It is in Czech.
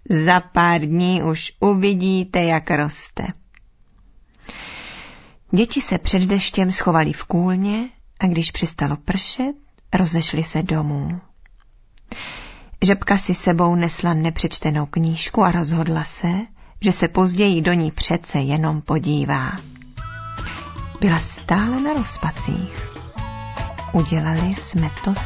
Za pár dní už uvidíte, jak roste. Děti se před deštěm schovali v kůlně a když přestalo pršet, rozešli se domů. Žabka si sebou nesla nepřečtenou knížku a rozhodla se, že se později do ní přece jenom podívá. Byla stále na rozpacích. Udělali jsme to